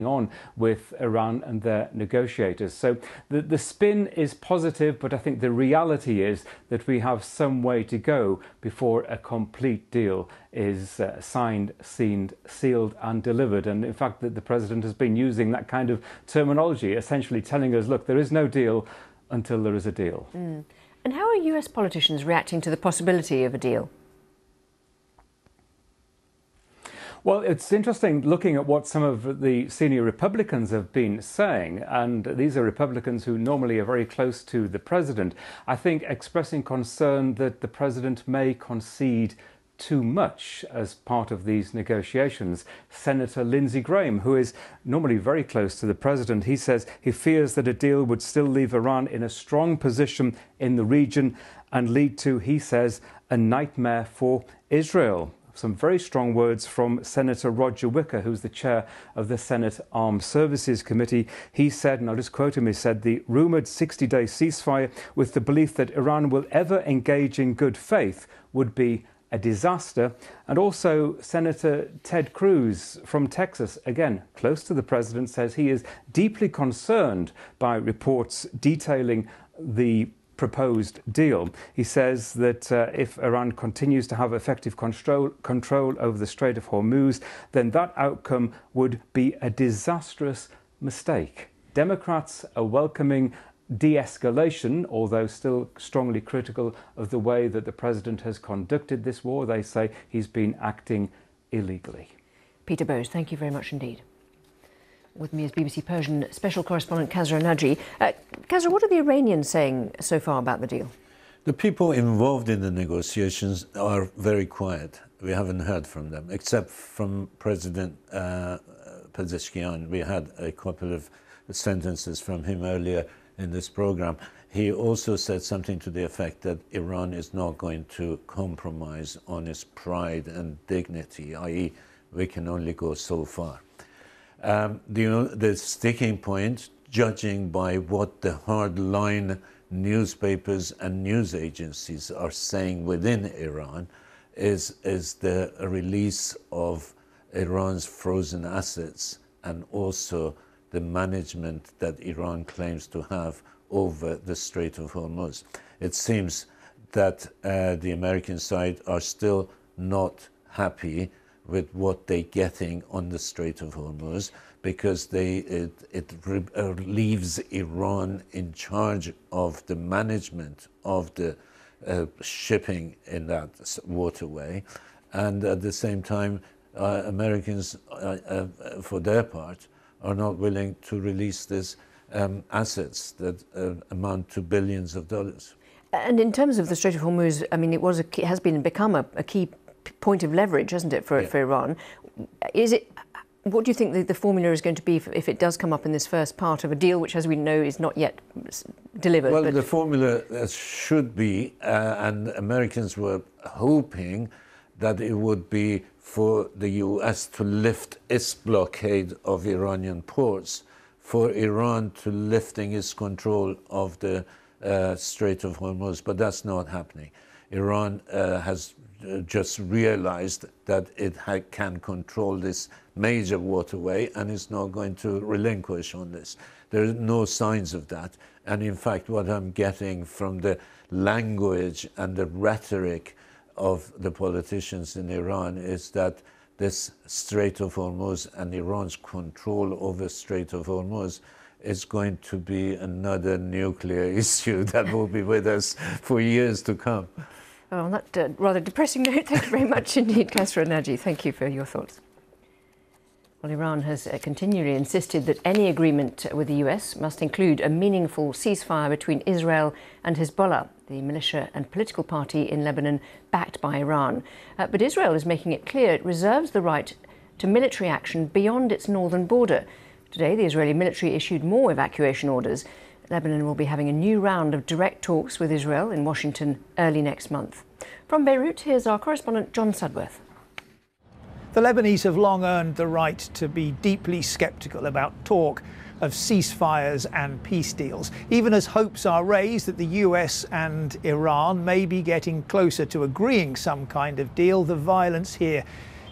on with Iran and their negotiators. So the spin is positive, but I think the reality is that we have some way to go before a complete deal is signed, sealed and delivered. And in fact, the president has been using that kind of terminology, essentially telling us, look, there is no deal until there is a deal. And how are US politicians reacting to the possibility of a deal? Well, it's interesting looking at what some of the senior Republicans have been saying, and these are Republicans who normally are very close to the president, I think expressing concern that the president may concede too much as part of these negotiations. Senator Lindsey Graham, who is normally very close to the president, he says he fears that a deal would still leave Iran in a strong position in the region and lead to, he says, a nightmare for Israel. Some very strong words from Senator Roger Wicker, who's the chair of the Senate Armed Services Committee. He said, and I'll just quote him, he said, the rumoured 60-day ceasefire with the belief that Iran will ever engage in good faith would be a disaster. And also Senator Ted Cruz from Texas, again, close to the president, says he is deeply concerned by reports detailing the proposed deal. He says that if Iran continues to have effective control over the Strait of Hormuz, then that outcome would be a disastrous mistake. Democrats are welcoming de-escalation, although still strongly critical of the way that the president has conducted this war. They say he's been acting illegally. Peter Bowes, thank you very much indeed. With me is BBC Persian Special Correspondent Kasra Naji. Kasra, what are the Iranians saying so far about the deal? The people involved in the negotiations are very quiet. We haven't heard from them, except from President Pezeshkian. We had a couple of sentences from him earlier in this program. He also said something to the effect that Iran is not going to compromise on its pride and dignity, i.e., we can only go so far. The sticking point, judging by what the hardline newspapers and news agencies are saying within Iran, is the release of Iran's frozen assets and also the management that Iran claims to have over the Strait of Hormuz. It seems that the American side are still not happy with what they're getting on the Strait of Hormuz, because it leaves Iran in charge of the management of the shipping in that waterway. And at the same time, Americans, for their part, are not willing to release these assets that amount to billions of dollars. And in terms of the Strait of Hormuz, I mean, it has become a key point of leverage, hasn't it, for Iran? What do you think the formula is going to be if it does come up in this first part of a deal, which, as we know, is not yet delivered? Well, the formula should be, and Americans were hoping that it would be for the US to lift its blockade of Iranian ports, for Iran to lifting its control of the Strait of Hormuz, but that's not happening. Iran has just realized that it can control this major waterway and is not going to relinquish on this. There are no signs of that. And in fact, what I'm getting from the language and the rhetoric of the politicians in Iran is that this Strait of Hormuz and Iran's control over Strait of Hormuz is going to be another nuclear issue that will be with us for years to come. Well, on that rather depressing note, thank you very much indeed, Kasra Naji. Thank you for your thoughts. Well, Iran has continually insisted that any agreement with the US must include a meaningful ceasefire between Israel and Hezbollah, the militia and political party in Lebanon backed by Iran. But Israel is making it clear it reserves the right to military action beyond its northern border. Today, the Israeli military issued more evacuation orders. Lebanon will be having a new round of direct talks with Israel in Washington early next month. From Beirut, here's our correspondent John Sudworth. The Lebanese have long earned the right to be deeply sceptical about talk of ceasefires and peace deals, even as hopes are raised that the US and Iran may be getting closer to agreeing some kind of deal. The violence here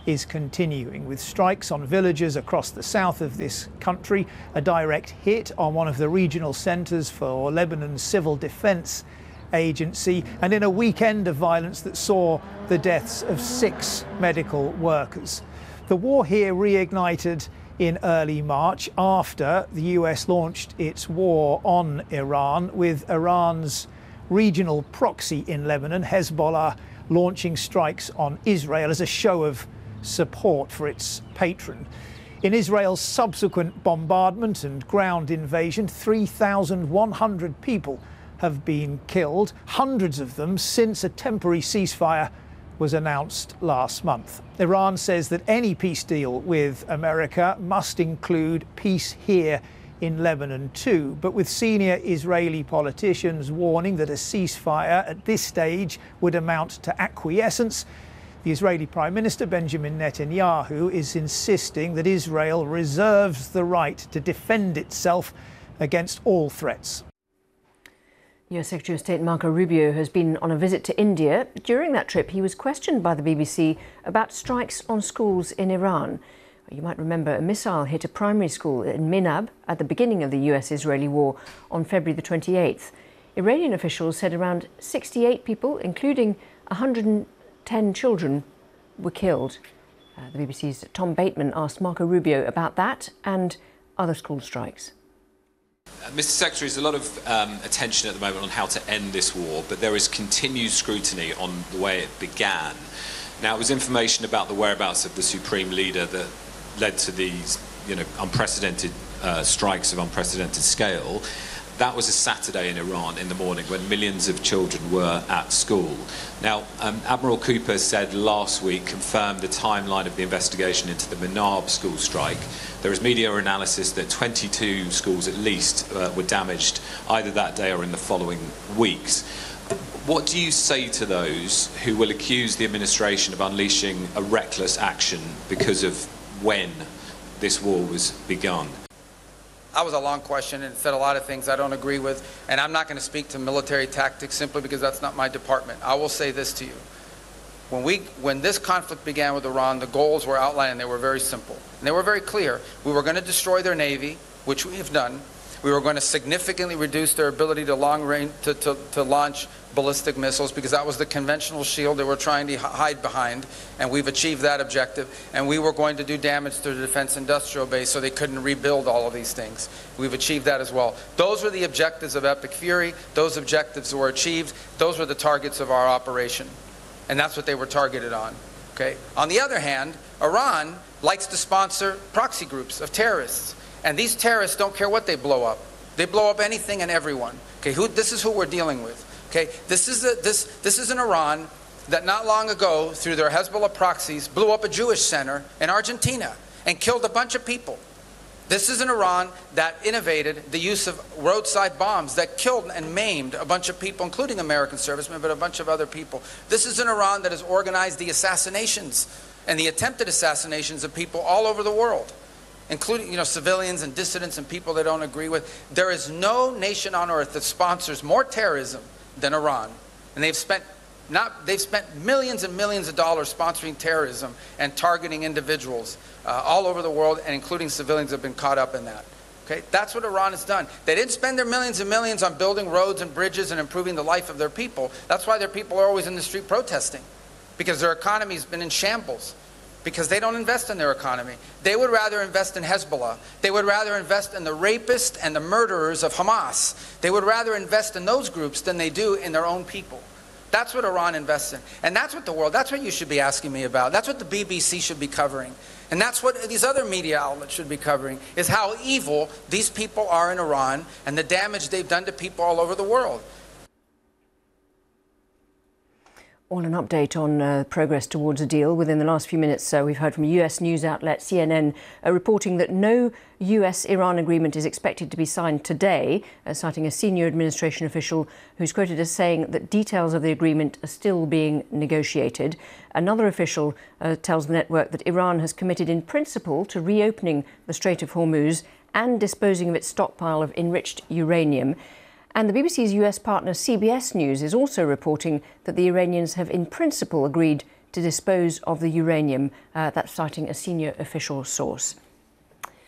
is continuing, with strikes on villages across the south of this country, a direct hit on one of the regional centres for Lebanon's civil defence agency, and in a weekend of violence that saw the deaths of 6 medical workers. The war here reignited in early March after the US launched its war on Iran, with Iran's regional proxy in Lebanon, Hezbollah, launching strikes on Israel as a show of support for its patron. In Israel's subsequent bombardment and ground invasion, 3,100 people have been killed, hundreds of them since a temporary ceasefire was announced last month. Iran says that any peace deal with America must include peace here in Lebanon too, but with senior Israeli politicians warning that a ceasefire at this stage would amount to acquiescence, the Israeli Prime Minister Benjamin Netanyahu is insisting that Israel reserves the right to defend itself against all threats. US Secretary of State Marco Rubio has been on a visit to India. During that trip, he was questioned by the BBC about strikes on schools in Iran. You might remember a missile hit a primary school in Minab at the beginning of the US-Israeli war on February the 28th. Iranian officials said around 68 people, including 110 children, were killed. The BBC's Tom Bateman asked Marco Rubio about that and other school strikes. Mr. Secretary, there's a lot of attention at the moment on how to end this war, but there is continued scrutiny on the way it began. Now, it was information about the whereabouts of the Supreme Leader that led to these, unprecedented strikes of unprecedented scale. That was a Saturday in Iran in the morning when millions of children were at school. Now, Admiral Cooper said last week, confirmed the timeline of the investigation into the Minab school strike. There is media analysis that 22 schools at least were damaged either that day or in the following weeks. What do you say to those who will accuse the administration of unleashing a reckless action because of when this war was begun? That was a long question and it said a lot of things I don't agree with, and I'm not going to speak to military tactics simply because that's not my department. I will say this to you. When this conflict began with Iran, the goals were outlined and they were very simple. And they were very clear. We were going to destroy their navy, which we have done. We were going to significantly reduce their ability to long range to launch ballistic missiles, because that was the conventional shield they were trying to hide behind, and we've achieved that objective. And we were going to do damage to the defense industrial base so they couldn't rebuild all of these things. We've achieved that as well. Those were the objectives of Epic Fury. Those objectives were achieved. Those were the targets of our operation, and that's what they were targeted on. Okay. On the other hand, Iran likes to sponsor proxy groups of terrorists. And these terrorists don't care what they blow up. They blow up anything and everyone. Okay, this is who we're dealing with. Okay, this is an Iran that not long ago, through their Hezbollah proxies, blew up a Jewish center in Argentina and killed a bunch of people. This is an Iran that innovated the use of roadside bombs that killed and maimed a bunch of people, including American servicemen, but a bunch of other people. This is an Iran that has organized the assassinations and the attempted assassinations of people all over the world, including civilians and dissidents and people they don't agree with. There is no nation on earth that sponsors more terrorism than Iran, and they've spent millions and millions of dollars sponsoring terrorism and targeting individuals all over the world, and including civilians have been caught up in that. Okay, that's what Iran has done. They didn't spend their millions and millions on building roads and bridges and improving the life of their people. That's why their people are always in the street protesting, because their economy has been in shambles. Because they don't invest in their economy. They would rather invest in Hezbollah. They would rather invest in the rapists and the murderers of Hamas. They would rather invest in those groups than they do in their own people. That's what Iran invests in. And that's what that's what you should be asking me about. That's what the BBC should be covering. And that's what these other media outlets should be covering, is how evil these people are in Iran and the damage they've done to people all over the world. Well, an update on progress towards a deal. Within the last few minutes, we've heard from US news outlet CNN reporting that no US-Iran agreement is expected to be signed today, citing a senior administration official who's quoted as saying that details of the agreement are still being negotiated. Another official tells the network that Iran has committed in principle to reopening the Strait of Hormuz and disposing of its stockpile of enriched uranium. And the BBC's US partner CBS News is also reporting that the Iranians have in principle agreed to dispose of the uranium. That's citing a senior official source.